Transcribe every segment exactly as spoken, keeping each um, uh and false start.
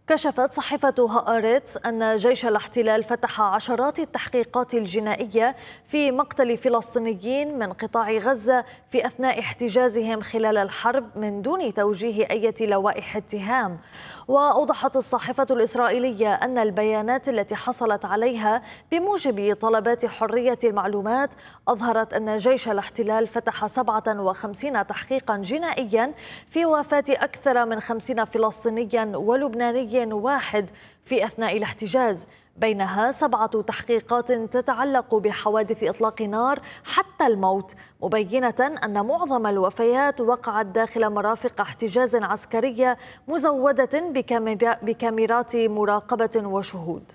كشفت صحيفة هآرتس أن جيش الاحتلال فتح عشرات التحقيقات الجنائية في مقتل فلسطينيين من قطاع غزة في أثناء احتجازهم خلال الحرب من دون توجيه أي لوائح اتهام. وأوضحت الصحيفة الإسرائيلية أن البيانات التي حصلت عليها بموجب طلبات حرية المعلومات أظهرت أن جيش الاحتلال فتح سبعة وخمسين تحقيقا جنائيا في وفاة أكثر من خمسين فلسطينيا ولبناني واحد في أثناء الاحتجاز، بينها سبعة تحقيقات تتعلق بحوادث إطلاق نار حتى الموت، مبينة أن معظم الوفيات وقعت داخل مرافق احتجاز عسكرية مزودة بكاميرات مراقبة وشهود.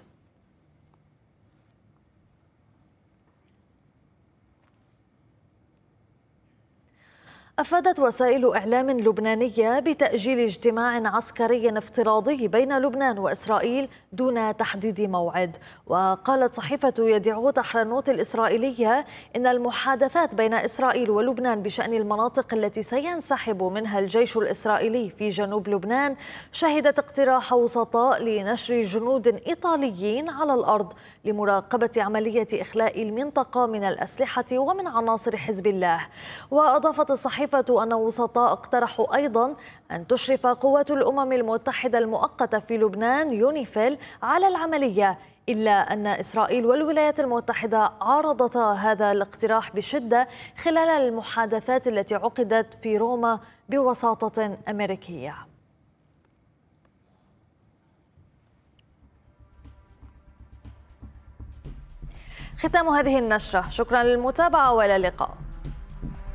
أفادت وسائل إعلام لبنانية بتأجيل اجتماع عسكري افتراضي بين لبنان وإسرائيل دون تحديد موعد. وقالت صحيفة يديعوت أحرنوت الإسرائيلية إن المحادثات بين إسرائيل ولبنان بشأن المناطق التي سينسحب منها الجيش الإسرائيلي في جنوب لبنان شهدت اقتراح وسطاء لنشر جنود إيطاليين على الأرض لمراقبة عملية إخلاء المنطقة من الأسلحة ومن عناصر حزب الله. وأضافت الصحيفة أن وسطاء اقترحوا أيضا أن تشرف قوات الأمم المتحدة المؤقتة في لبنان يونيفيل على العملية، إلا أن إسرائيل والولايات المتحدة عارضتا هذا الاقتراح بشدة خلال المحادثات التي عقدت في روما بوساطة أمريكية. ختام هذه النشرة، شكرا للمتابعة وإلى اللقاء.